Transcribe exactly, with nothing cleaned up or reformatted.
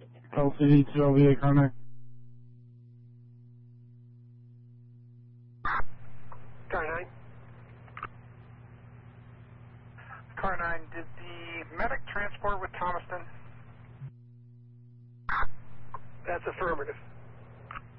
L C D two L V A car nine. Car nine. Car nine, did the medic transport with Thomaston? That's affirmative.